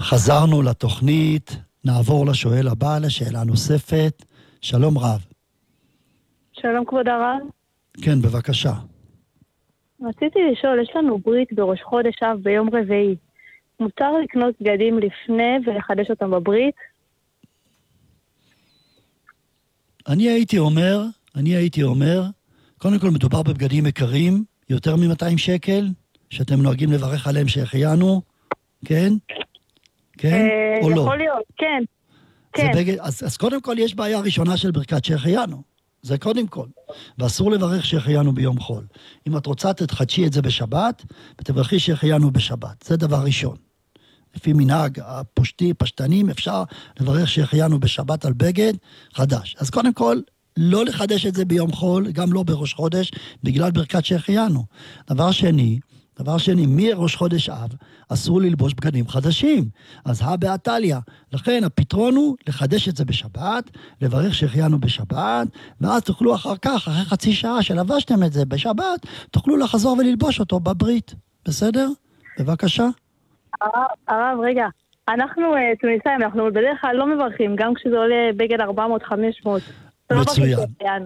חזרנו לתוכנית, נעבור לשואל הבא, לשאלה נוספת. שלום רב. שלום כבוד הרב. כן, בבקשה. רציתי לשאול, יש לנו ברית בראש חודש אב ביום רביעי. מותר לקנות בגדים לפני ולחדש אותם בברית? אני הייתי אומר, קודם כל מדובר בבגדים יקרים, יותר מ-200 שקל, שאתם נוהגים לברך עליהם שהחיינו, כן? כן? או לא? יכול להיות, כן. כן. אז קודם כל יש בעיה ראשונה של ברכת שהחיינו. זה קודם כל. ואסור לברך שהחיינו ביום חול. אם את רוצה, תחדשי את זה בשבת, ותברכי שהחיינו בשבת. זה דבר ראשון. לפי מנהג פשטנים, אפשר לברך שהחיינו בשבת על בגד חדש. אז קודם כל, לא לחדש את זה ביום חול, גם לא בראש חודש, בגלל ברכת שהחיינו. דבר שני, מראש חודש אב, אסור ללבוש בגדים חדשים. אז באתליה. לכן הפתרון הוא לחדש את זה בשבת, לברך שהחיינו בשבת, ואז תוכלו אחר כך, אחרי חצי שעה שלבשתם את זה בשבת, תוכלו לחזור וללבוש אותו בברית. בסדר? בבקשה. הרב, רגע. אנחנו תוניסאים, אנחנו בדרך כלל לא מברכים, גם כשזה עולה בגד 400-500. מצוין.